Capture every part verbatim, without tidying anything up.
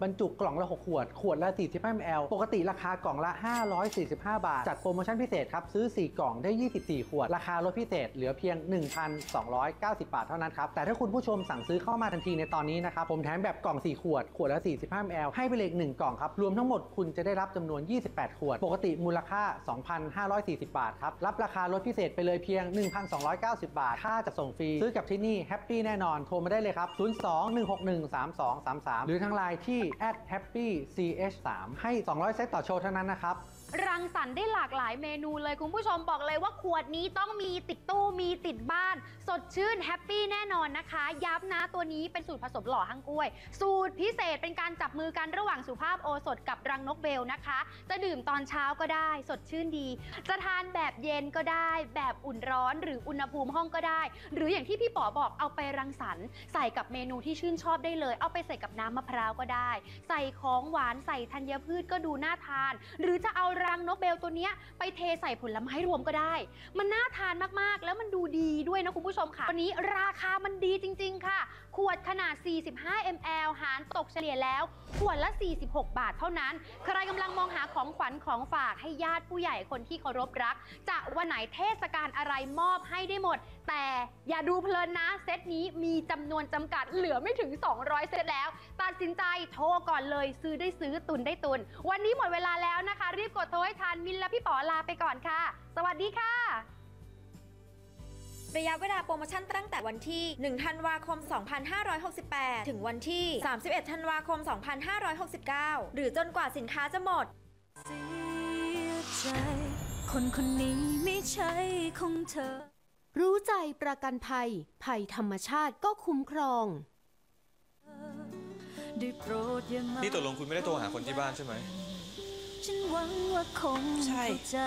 บรรจุกล่องละหกขวดขวดละสี่สิบห้ามิลลิลิตรปกติราคากล่องละห้าร้อยสี่สิบห้าบาทจัดโปรโมชั่นพิเศษครับซื้อสี่กล่องได้ยี่สิบสี่ขวดราคาลดพิเศษเหลือเพียง หนึ่งพันสองร้อยเก้าสิบ บาทเท่านั้นครับแต่ถ้าคุณผู้ชมสั่งซื้อเข้ามาทันทีในตอนนี้นะครับผมแถมแบบกล่องสี่ขวดขวดละสี่สิบห้ามิลลิลิตรให้ไปเลยหนึ่งกล่องครับรวมทั้งหมดคุณจะได้รับจำนวนยี่สิบแปดขวดปกติมูลค่า สองพันห้าร้อยสี่สิบ บาทครับรับราคาลดพิเศษไปเลยเพียง หนึ่งพันสองร้อยเก้าสิบ บาทค่าจัดส่งฟรีซื้อกับที่นี่แฮปปี้แน่นอนโทรมาได้เลยครับศูนย์ สอง หนึ่ง หก หนึ่ง สาม สอง สาม สามหรือทางไลน์ที่ แอท แฮปปี้ ซี เอช สาม ให้สองร้อยเซตต่อโชว์เท่านั้นนะครับรังสรรค์ได้หลากหลายเมนูเลยคุณผู้ชมบอกเลยว่าขวดนี้ต้องมีติดตู้มีติดบ้านสดชื่นแฮปปี้แน่นอนนะคะย้ำนะตัวนี้เป็นสูตรผสมหล่อฮั่งกล้วยสูตรพิเศษเป็นการจับมือกันระหว่างสุภาพโอสถกับรังนกเบลนะคะจะดื่มตอนเช้าก็ได้สดชื่นดีจะทานแบบเย็นก็ได้แบบอุ่นร้อนหรืออุณหภูมิห้องก็ได้หรืออย่างที่พี่ป๋อบอกเอาไปรังสรรค์ใส่กับเมนูที่ชื่นชอบได้เลยเอาไปใส่กับน้ำมะพร้าวก็ได้ใส่ของหวานใส่ธัญพืชก็ดูน่าทานหรือจะเอารังนกเบลตัวนี้ไปเทใส่ผลไม้รวมก็ได้มันน่าทานมากๆแล้วมันดูดีด้วยนะคุณผู้ชมค่ะวันนี้ราคามันดีจริงๆค่ะขวดขนาดสี่สิบห้ามิลลิลิตรหารตกเฉลี่ยแล้วขวดละสี่สิบหกบาทเท่านั้นใครกำลังมองหาของขวัญของฝากให้ญาติผู้ใหญ่คนที่เคารพรักจะวันไหนเทศกาลอะไรมอบให้ได้หมดแต่อย่าดูเพลินนะเซตนี้มีจำนวนจำกัดเหลือไม่ถึงสองร้อยเซตแล้วตัดสินใจโทรก่อนเลยซื้อได้ซื้อตุนได้ตุนวันนี้หมดเวลาแล้วนะคะรีบกดโทรให้ทันมินและพี่ป๋อลาไปก่อนค่ะสวัสดีค่ะระยะเวลาโปรโมชั่นตั้งแต่วันที่หนึ่งธันวาคมสองพันห้าร้อยหกสิบแปดถึงวันที่สามสิบเอ็ดธันวาคมสองพันห้าร้อยหกสิบเก้าหรือจนกว่าสินค้าจะหมดเสียใจคนคนนี้ไม่ใช่ของเธอรู้ใจประกันภัยภัยธรรมชาติก็คุ้มครองนี่ตกลงคุณไม่ได้โทรหาคนที่บ้านใช่ไหมฉันหวังว่าคงใช่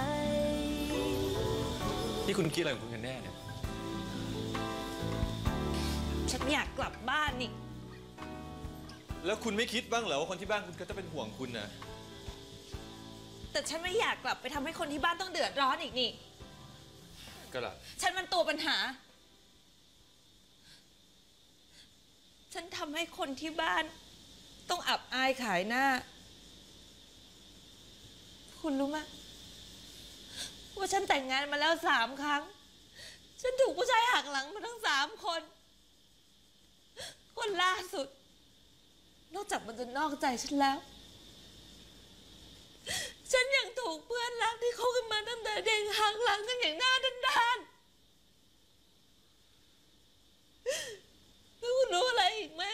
ที่คุณคิดอะไรของคุณกันแน่เนี่ยฉันอยากกลับบ้านนี่แล้วคุณไม่คิดบ้างเหรอว่าคนที่บ้านคุณก็จะเป็นห่วงคุณนะแต่ฉันไม่อยากกลับไปทำให้คนที่บ้านต้องเดือดร้อนอีกนี่ก็ล่ะฉันมันตัวปัญหาฉันทำให้คนที่บ้านต้องอับอายขายหน้าคุณรู้ไหมว่าฉันแต่งงานมาแล้วสามครั้งฉันถูกผู้ชายหักหลังมาทั้งสามคนคนล่าสุดนอกจากมันจะนอกใจฉันแล้วฉันยังถูกเพื่อนรักที่คบกันมาตั้งแต่เด็กหักหลังกันอย่างหน้าด้านๆแล้วคุณรู้อะไรอีกไหม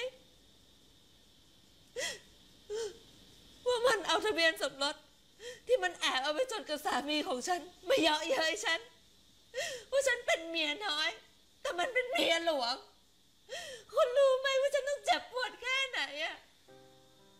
ว่ามันเอาทะเบียนสมรสที่มันแอบเอาไปจดกับสามีของฉันมาเยาะเย้ยฉันว่าฉันเป็นเมียน้อยแต่มันเป็นเมียหลวงคุณรู้ไหมว่าฉันต้องเจ็บปวดแค่ไหนอะ